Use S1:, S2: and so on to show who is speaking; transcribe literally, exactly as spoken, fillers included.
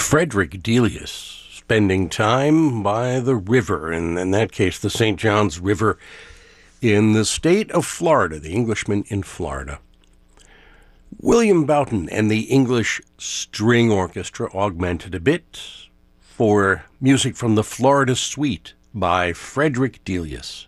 S1: Frederick Delius, spending time by the river, and in that case, the Saint Johns River in the state of Florida, the Englishman in Florida. William Boughton and the English String Orchestra augmented a bit for music from the Florida Suite by Frederick Delius.